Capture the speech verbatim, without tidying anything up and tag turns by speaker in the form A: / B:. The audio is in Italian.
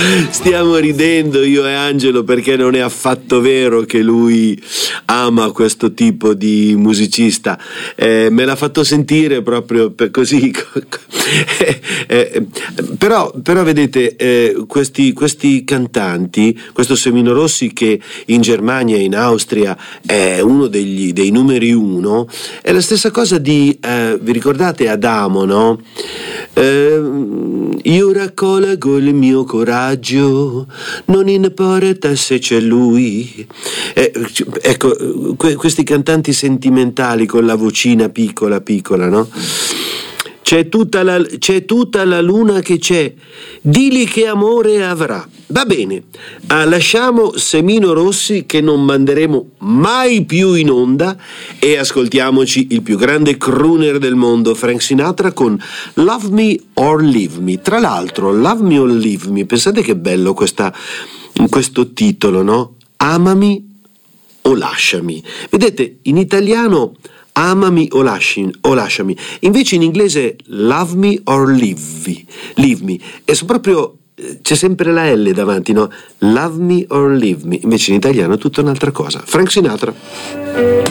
A: Stiamo ridendo io e Angelo perché non è affatto vero che lui ama questo tipo di musicista. Eh, me l'ha fatto sentire proprio per così. eh, eh, però, però vedete, eh, questi, questi cantanti, questo Semino Rossi che in Germania e in Austria è uno degli, dei numeri uno, è la stessa cosa di, eh, vi ricordate Adamo, no? Eh, io raccolgo il mio coraggio, non importa se c'è lui. Eh, ecco, que- questi cantanti sentimentali con la vocina piccola piccola, no? C'è tutta la, c'è tutta la luna che c'è, dili che amore avrà. Va bene, ah, lasciamo Semino Rossi che non manderemo mai più in onda e ascoltiamoci il più grande crooner del mondo, Frank Sinatra, con Love Me or Leave Me. Tra l'altro, Love Me or Leave Me, pensate che bello questa, questo titolo, no? Amami o lasciami. Vedete, in italiano amami o, lasci, o lasciami, invece in inglese love me or leave me, leave me. E so proprio, c'è sempre la L davanti, no? Love me or leave me, invece in italiano è tutta un'altra cosa. Frank Sinatra.